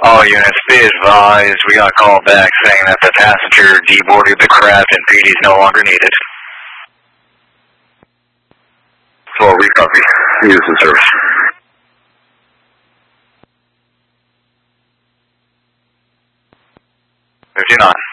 All units, be advised, we got a call back saying that the passenger deboarded the craft and PD is no longer needed. Well, we copy. Use the service. 59.